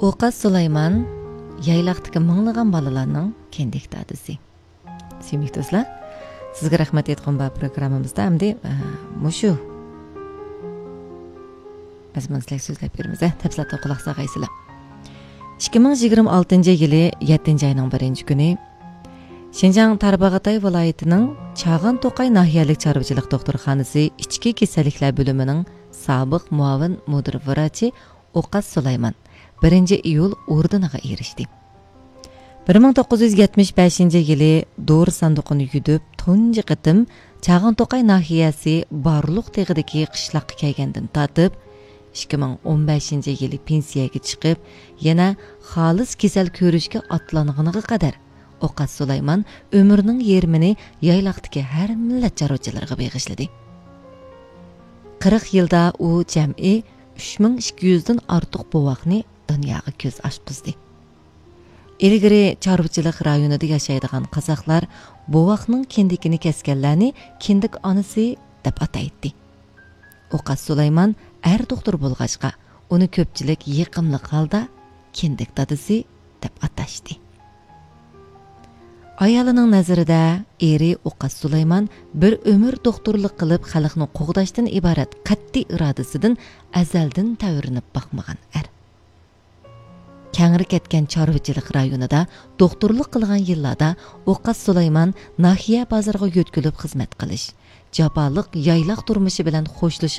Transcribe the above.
Oqas Sulaymon yayloqdagi minglagan bolalarning kendik dadisi. Suyimli do'stlar, sizga rahmat aytgan bu programmamizda hamda mushu mazmunli so'zlab beramiz. Tafsilotga quloq solgaysizlar. 2026 yili 7 ayning 1 kuni Şinjan Tarbağatay viloyatining Chag'an To'qay nahiyalik chorvachilik doktorxonasi ichki kasalliklar bo'limining sobiq muavin mudir vrachi Oqas Sulaymon 1 iyul ordiniga erishdi. 1975 yili Dori sanduqini yudib, tunji qitim Chag'an To'qay nahiyasi Barluq teg'idagi qishloqqa kelgandan tortib 2015 yili pensiyaga chiqib, yana xolis kasal ko'rishga otlanganiga qadar Oqas Sulaymon ömrünün yermini yayloqdagi har millat chorvachilarga bag'ishladi. 40 yilda u jami 3200 dan ortiq bovoqni dunyoga ko'z ochqizdi. Ilgari chorvachilik rayonida yashaydigan qozoqlar bovoqning kindikini kesganlarni kindik onasi deb ataydi. Oqas Sulaymon doktor bo'lg'achqa, uni ko'pchilik yiqimli holda kindik dadisi deb atashdi. Ayolining nazarida eri Oqas Sulaymon bir ömür doktorlik qilib xalqni qo'g'dashdan iborat qat'iy irodasidan azaldan tavirinib boqmagan Kangri ketgan chorvachilik rayonida doktorlik qilgan yillarda Oqas Sulaymon nahiya bozoriga yo'tkilib xizmat qilish, jaboliq yayloq turmushi bilan xo'shlashib